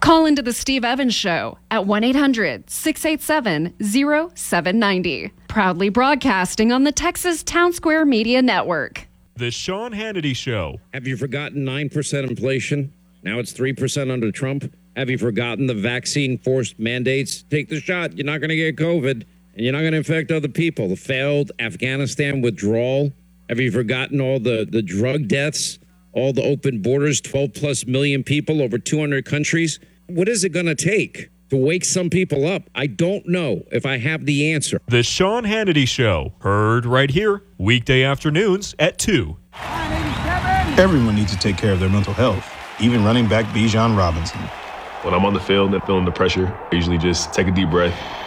Call into the Steve Evans Show at 1-800-687-0790. Proudly broadcasting on the Texas Town Square Media Network. The Sean Hannity Show. Have you forgotten 9% inflation? Now it's 3% under Trump. Have you forgotten the vaccine forced mandates? Take the shot. You're not going to get COVID, and you're not going to infect other people. The failed Afghanistan withdrawal. Have you forgotten all the drug deaths? All the open borders, 12 plus million people, over 200 countries. What is it going to take to wake some people up? I don't know if I have the answer. The Sean Hannity Show. Heard right here, weekday afternoons at 2. Everyone needs to take care of their mental health, even running back Bijan Robinson. When I'm on the field and feeling the pressure, I usually just take a deep breath,